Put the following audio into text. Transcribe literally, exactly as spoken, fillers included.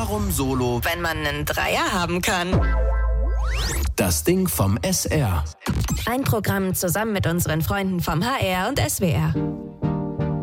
Warum Solo, wenn man einen Dreier haben kann? Das Ding vom S R. Ein Programm zusammen mit unseren Freunden vom H R und S W R.